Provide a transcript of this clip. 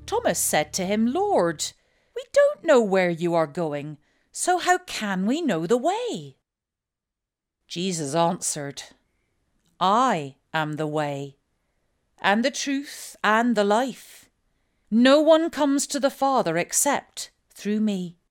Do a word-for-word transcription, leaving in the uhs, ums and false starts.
Thomas said to him, Lord, we don't know where you are going, so how can we know the way? Jesus answered, I am the way, and the truth, and the life. No one comes to the Father except through me.